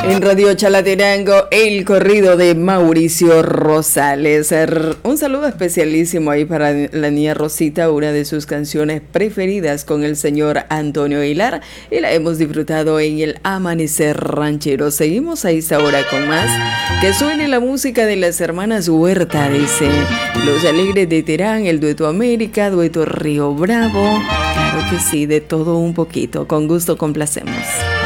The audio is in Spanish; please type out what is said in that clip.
En Radio Chalatenango, el corrido de Mauricio Rosales. Un saludo especialísimo ahí para la niña Rosita, una de sus canciones preferidas con el señor Antonio Aguilar, y la hemos disfrutado en el Amanecer Ranchero. Seguimos a esta hora con más. Que suene la música de las hermanas Huerta, dice Los Alegres de Terán, el Dueto América, Dueto Río Bravo. Claro que sí, de todo un poquito. Con gusto complacemos.